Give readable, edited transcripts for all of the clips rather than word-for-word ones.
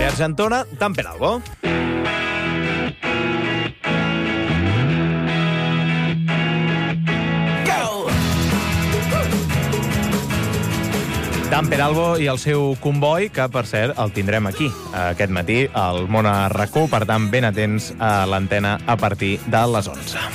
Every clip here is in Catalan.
davanter argentona, Tamper Albo. Tamper Albo i el seu comboi, que, per cert, el tindrem aquí aquest matí, al Món a RAC1, per tant, ben atents a l'antena a partir de les 11.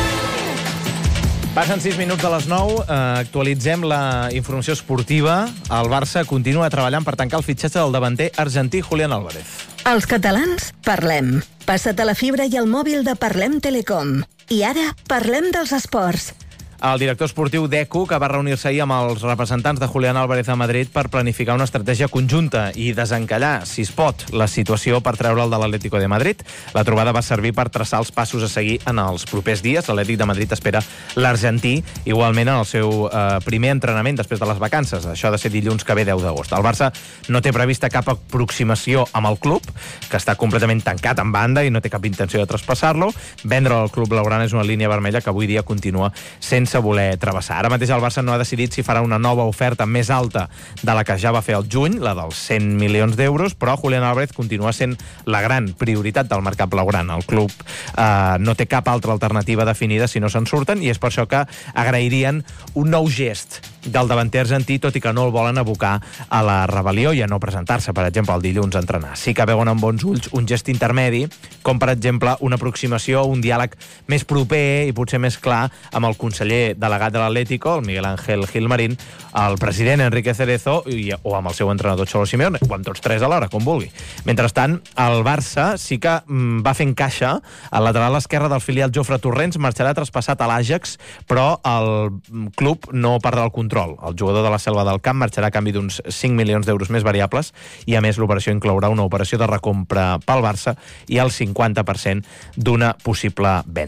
Passen 6 minuts de les 9, actualitzem la informació esportiva. El Barça continua treballant per tancar el fitxatge del davanter argentí Julián Álvarez. Els catalans parlem. Passa't a la fibra i al mòbil de Parlem Telecom. I ara parlem dels esports. El director esportiu d'ECU, que va reunir-se ahir amb els representants de Julián Álvarez a Madrid per planificar una estratègia conjunta i desencallar, si es pot, la situació per treure'l de l'Atlético de Madrid. La trobada va servir per traçar els passos a seguir en els propers dies. L'Atlètic de Madrid espera l'argentí, igualment en el seu primer entrenament després de les vacances. Això ha de ser dilluns que ve, 10 d'agost. El Barça no té prevista cap aproximació amb el club, que està completament tancat en banda i no té cap intenció de traspassar-lo. Vendre el club blaugrana és una línia vermella que avui dia continua sense voler travessar. Ara mateix el Barça no ha decidit si farà una nova oferta més alta de la que ja va fer el juny, la dels 100 milions d'euros, però Julián Álvarez continua sent la gran prioritat del mercat blaugrana. El club no té cap altra alternativa definida si no se'n surten, i és per això que agrairien un nou gest del davanter argentí, tot i que no el volen abocar a la rebel·lió i a no presentar-se, per exemple, el dilluns a entrenar. Sí que veuen amb bons ulls un gest intermedi, com per exemple una aproximació, un diàleg més proper i potser més clar amb el conseller delegat de l'Atlético, el Miguel Ángel Gilmarín, el president Enrique Cerezo o amb el seu entrenador Cholo Simeone, o amb tots tres alhora, com vulgui. Mentrestant, el Barça sí que va fent caixa. Al lateral esquerre del filial Jofre Torrents marxarà traspassat a l'Ajax, però el club no perdrà el control. El jugador de la Selva del Camp marxarà a canvi d'uns 5 milions d'euros més variables, i a més l'operació inclourà una operació de recompra pel Barça i el 50% d'una possible venda.